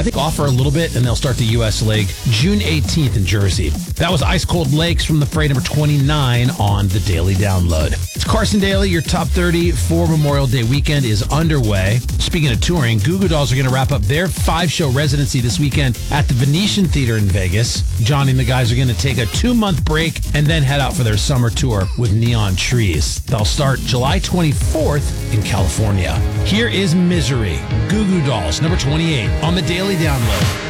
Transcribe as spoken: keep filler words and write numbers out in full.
think off for a little bit, and they'll start the U S leg June eighteenth in Jersey. That was Ice Cold Lakes from the Fray number twenty-nine on the Daily Download. It's Carson Daly. Your top thirty for Memorial Day weekend is underway. Speaking of touring, Goo Goo Dolls are going to wrap up their five-show residency this weekend at the Venetian Theater in Vegas. Johnny and the guys are going to take a two-month break and then head out for their summer tour with Neon Trees. They'll start July twenty-fourth in California. Here is Misery, Goo Goo Dolls, number twenty-eight on the Daily Download.